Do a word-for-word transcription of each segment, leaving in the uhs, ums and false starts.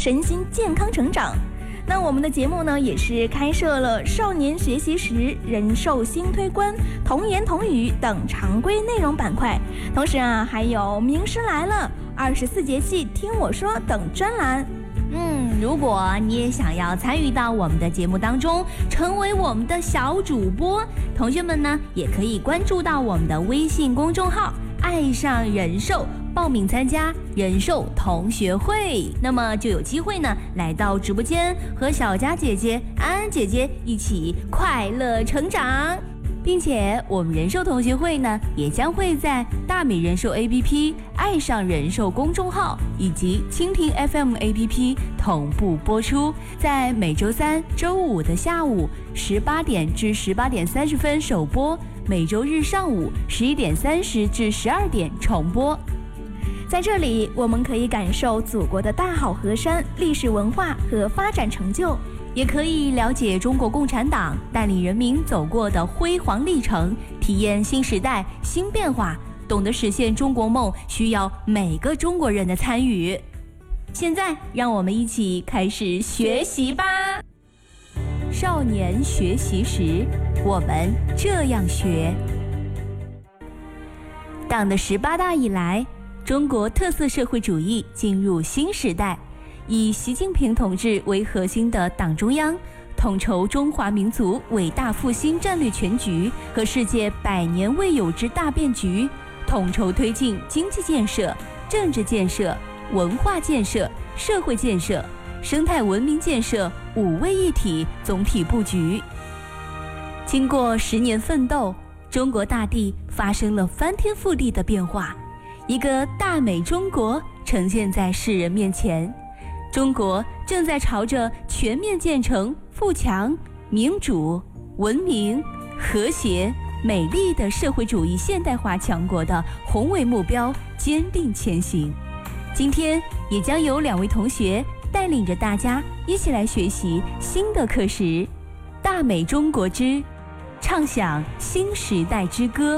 身心健康成长。那我们的节目呢，也是开设了少年学习时、人寿新推官、童言童语等常规内容板块，同时啊，还有名师来了、二十四节气听我说等专栏。 嗯，如果你也想要参与到我们的节目当中，成为我们的小主播，同学们呢也可以关注到我们的微信公众号爱上人寿，报名参加人寿同学会，那么就有机会呢来到直播间和小佳姐姐、安安姐姐一起快乐成长。并且我们人寿同学会呢，也将会在大美人寿 A P P、爱上人寿公众号以及蜻蜓 F M A P P 同步播出，在每周三、周五的下午十八点至十八点三十分首播，每周日上午十一点三十至十二点重播。 在这里，我们可以感受祖国的大好河山、历史文化和发展成就， 也可以了解中国共产党带领人民走过的辉煌历程，体验新时代新变化，懂得实现中国梦需要每个中国人的参与。现在让我们一起开始学习吧。少年学习时，我们这样学。党的十八大以来，中国特色社会主义进入新时代，以习近平同志为核心的党中央统筹中华民族伟大复兴战略全局和世界百年未有之大变局，统筹推进经济建设、政治建设、文化建设、社会建设、生态文明建设五位一体总体布局。经过十年奋斗，中国大地发生了翻天覆地的变化，一个大美中国呈现在世人面前。中国正在朝着全面建成富强、民主、文明、和谐、美丽的社会主义现代化强国的宏伟目标坚定前行。今天也将有两位同学带领着大家一起来学习新的课时，大美中国之唱响新时代之歌。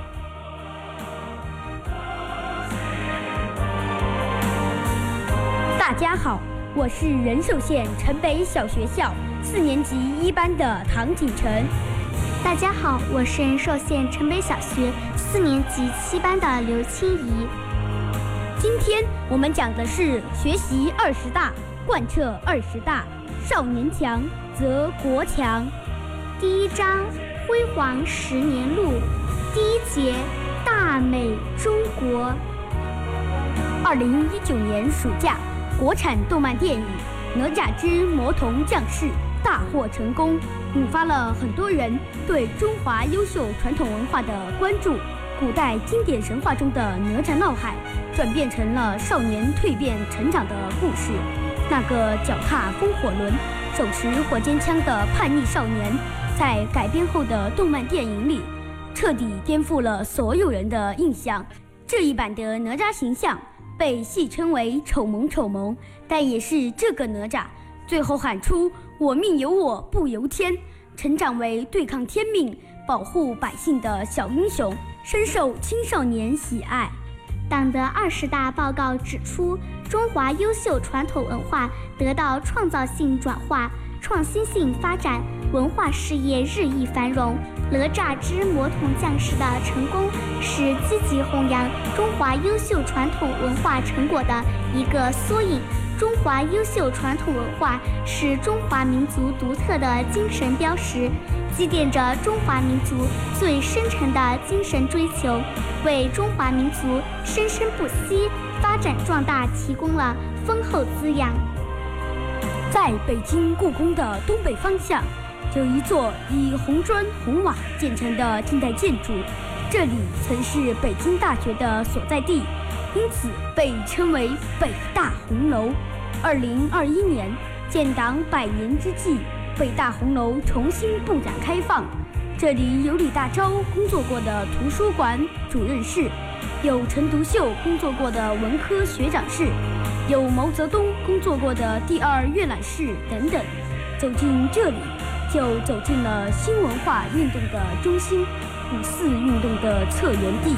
大家好，我是仁寿县城北小学校四年级一班的唐景晨。 大家好，我是仁寿县城北小学四年级七班的刘清怡。 今天我们讲的是学习二十大，贯彻二十大，少年强则国强。 第一章辉煌十年路，第一节大美中国。 二零一九年暑假，国产动漫电影《哪吒之魔童降世》大获成功，引发了很多人对中华优秀传统文化的关注。古代经典神话中的哪吒闹海，转变成了少年蜕变成长的故事。那个脚踏风火轮、手持火箭枪的叛逆少年，在改编后的动漫电影里，彻底颠覆了所有人的印象。这一版的哪吒形象被戏称为丑萌丑萌，但也是这个哪吒最后喊出我命由我不由天，成长为对抗天命、保护百姓的小英雄，深受青少年喜爱。 党的二十大报告指出，中华优秀传统文化得到创造性转化、创新性发展，文化事业日益繁荣。哪吒之魔童降世的成功，是积极弘扬中华优秀传统文化成果的一个缩影。中华优秀传统文化是中华民族独特的精神标识，积淀着中华民族最深沉的精神追求，为中华民族生生不息、发展壮大提供了丰厚滋养。 在北京故宫的东北方向，有一座以红砖红瓦建成的近代建筑，这里曾是北京大学的所在地，因此被称为北大红楼。二零二一年，建党百年之际，北大红楼重新布展开放。这里有李大钊工作过的图书馆主任室，有陈独秀工作过的文科学长室，有毛泽东工作过的第二阅览室等等。走进这里，就走进了新文化运动的中心，五四运动的策源地。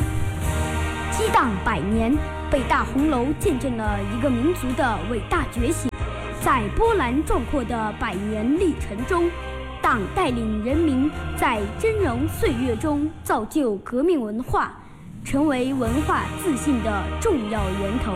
激荡百年，北大红楼见证了一个民族的伟大觉醒， 在波澜壮阔的百年历程中，党带领人民在峥嵘岁月中造就革命文化，成为文化自信的重要源头。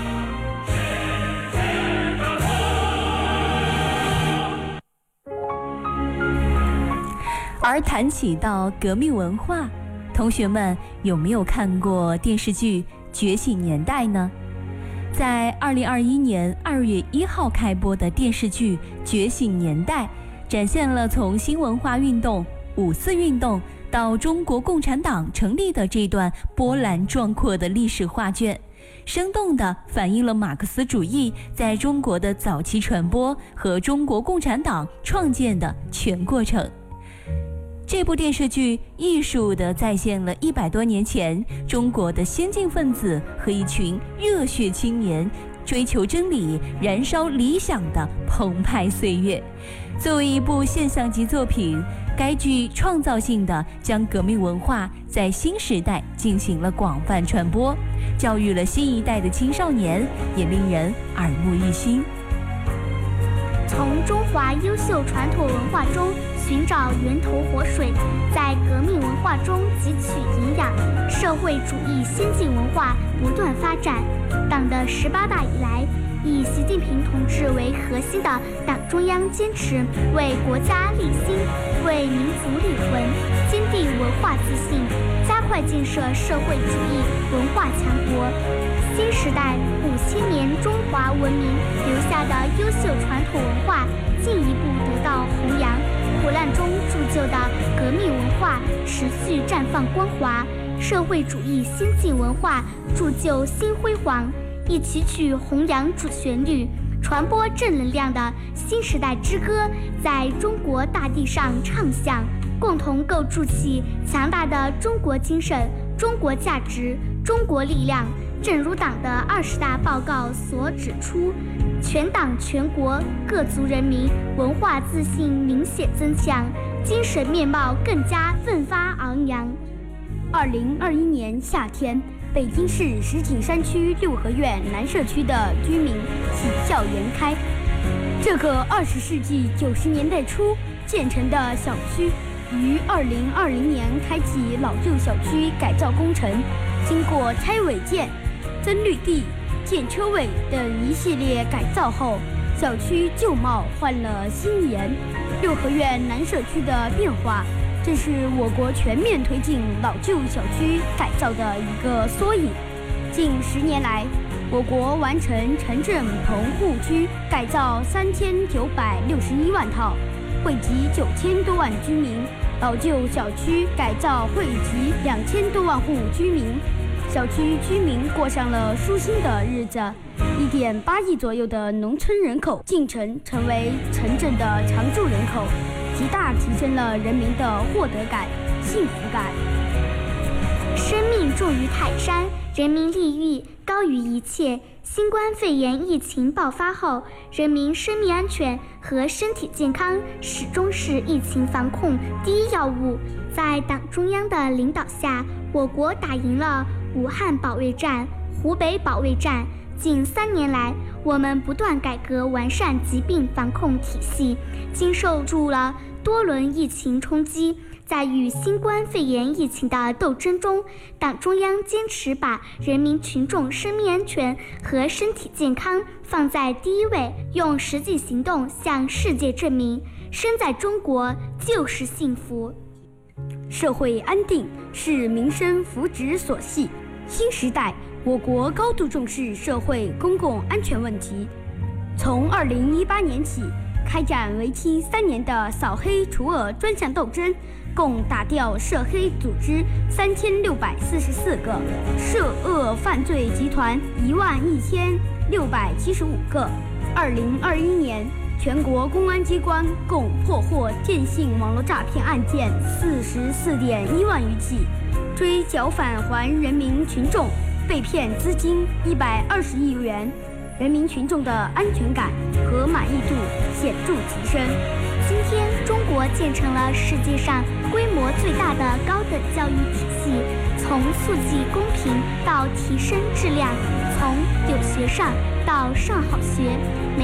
而谈起到革命文化，同学们有没有看过电视剧《觉醒年代》呢？在二零二一年二月一号开播的电视剧《觉醒年代》，展现了从新文化运动、五四运动到中国共产党成立的这段波澜壮阔的历史画卷，生动地反映了马克思主义在中国的早期传播和中国共产党创建的全过程。这部电视剧艺术地再现了一百多年前中国的先进分子和一群热血青年追求真理、燃烧理想的澎湃岁月。作为一部现象级作品，该剧创造性地将革命文化在新时代进行了广泛传播，教育了新一代的青少年，也令人耳目一新。 从中华优秀传统文化中寻找源头活水，在革命文化中汲取营养，社会主义先进文化不断发展。党的十八大以来，以习近平同志为核心的党中央坚持为国家立心，为民族立魂，坚定文化自信，加快建设社会主义文化强国。新时代五千年中华文明留下的优秀传统文化进一步得到弘扬，苦难中铸就的革命文化持续绽放光华，社会主义先进文化铸就新辉煌。一曲曲弘扬主旋律、传播正能量的新时代之歌在中国大地上唱响，共同构筑起强大的中国精神、中国价值、中国力量。正如党的二十大报告所指出，全党全国各族人民文化自信明显增强，精神面貌更加奋发昂扬。 二零二一年夏天，北京市石景山区六合院南社区的居民喜笑颜开。这个二十世纪九十年代初建成的小区，于二零二零年开启老旧小区改造工程，经过拆违建、增绿地、建车位等一系列改造后，小区旧貌换了新颜。六合院南社区的变化，这是我国全面推进老旧小区改造的一个缩影。近十年来，我国完成城镇棚户区改造三千九百六十一万套，惠及九千多万居民；老旧小区改造惠及两千多万户居民。小区居民过上了舒心的日子，一点八亿左右的农村人口进城成为城镇的常住人口，极大提升了人民的获得感、幸福感。 生命重于泰山，人民利益高于一切。新冠肺炎疫情爆发后，人民生命安全和身体健康始终是疫情防控第一要务。在党中央的领导下，我国打赢了武汉保卫战、湖北保卫战。近三年来，我们不断改革完善疾病防控体系，经受住了多轮疫情冲击。在与新冠肺炎疫情的斗争中，党中央坚持把人民群众生命安全和身体健康放在第一位，用实际行动向世界证明，生在中国就是幸福。 社会安定是民生福祉所系。新时代，我国高度重视社会公共安全问题。从二零一八年起，开展为期三年的扫黑除恶专项斗争，共打掉涉黑组织三千六百四十四个，涉恶犯罪集团一万一千六百七十五个。二零二一年，全国公安机关共破获电信网络诈骗案件四十四点一万余起，追缴返还人民群众被骗资金一百二十亿元，人民群众的安全感和满意度显著提升。 今天，中国建成了世界上规模最大的高等教育体系，从促进公平到提升质量，从有学上到上好学。